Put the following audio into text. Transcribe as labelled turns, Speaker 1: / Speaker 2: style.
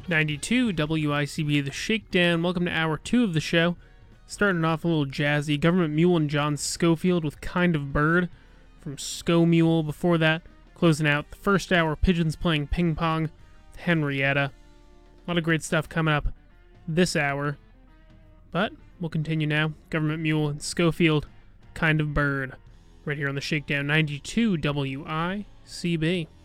Speaker 1: 92 WICB, The Shakedown. Welcome to hour 2 of the show. Starting off a little jazzy. Government Mule and John Schofield with Kind of Bird from Sko Mule. Before that, closing out the first hour, Pigeons playing Ping Pong with Henrietta. A lot of great stuff coming up this hour. But we'll continue now. Government Mule and Schofield, Kind of Bird. Right here on The Shakedown, 92 WICB.